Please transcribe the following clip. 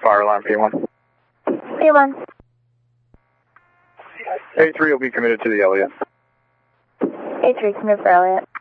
fire alarm P1. P1. A3 will be committed to the Elliott. A3, commit for Elliott.